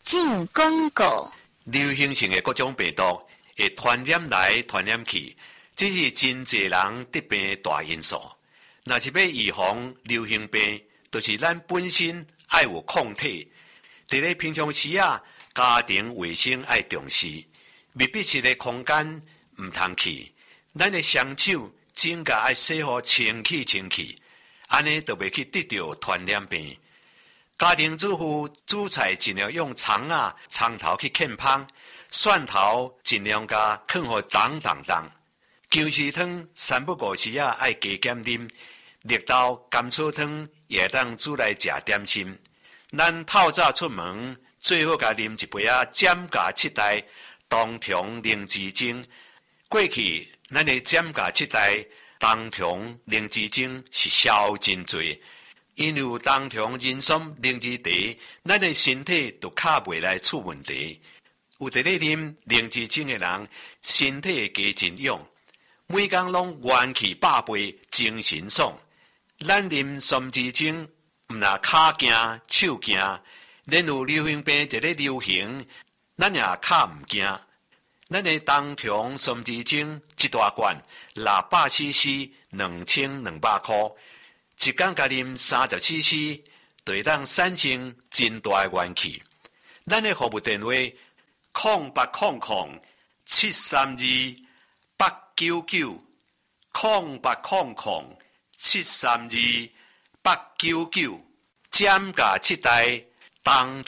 进广告。 流行性的各种病毒会传染来传染去，这是真侪人得病的大因素。若是要预防流行病，就是咱本身要有抗体。伫咧平常时啊，家庭卫生要重视，密闭式的空间唔通去。咱的双手、指甲要洗好清气，安尼就袂去得到传染病。家庭主妇煮菜尽量用葱头去啃芳，蒜头尽量加放互重。姜丝汤三不五时要加减啉，绿豆甘草汤也当煮来食点心。咱透早出门最好甲啉一杯giảm價7代冬蟲靈芝精。過去咱的giảm價7代冬蟲靈芝精是消真濟。因為有冬蟲人參靈芝茶，咱的身體就較袂來出問題。有在咧啉靈芝精的人，身體會加真勇，每工攏元氣百倍，精神爽。咱啉參芝精，毋若骹驚、手驚，連有流行病一咧流行，咱也較毋驚。咱的冬蟲參芝精一大罐600cc，2200塊。一天甲啉30cc， 就會當產生真大的元氣。咱的服務電話0800-732-899，0800-732-899，減價7代冬